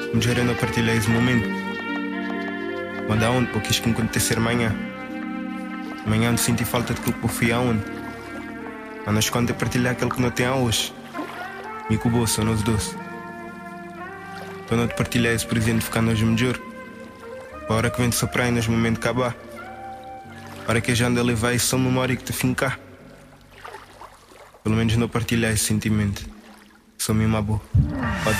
Mulher, eu não partilhei esse momento. Mas da onde? Porque quis que acontecer amanhã. Amanhã não senti falta de que eu fui aonde. Mas nós quando eu partilhar aquilo que não tem hoje. Me cubou, são nós dois. Para não te partilhar esse presente, ficar nós melhor. Para a hora que vem de soprar e nós momento acabar. Para que a gente levar isso só memória que te fincar. Pelo menos não partilhar esse sentimento. Sou mesmo boa.